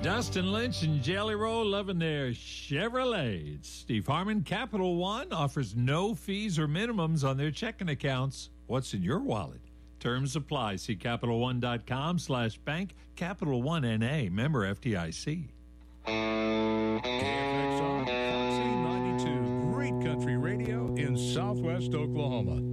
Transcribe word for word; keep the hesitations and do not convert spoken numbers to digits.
Dustin Lynch and Jelly Roll loving their Chevrolet. Steve Harmon. Capital One offers no fees or minimums on their checking accounts. What's in your wallet? Terms apply. See CapitalOne.com slash bank. Capital One N A. Member F D I C. K F X R, Foxy ninety-two, great country radio in southwest Oklahoma.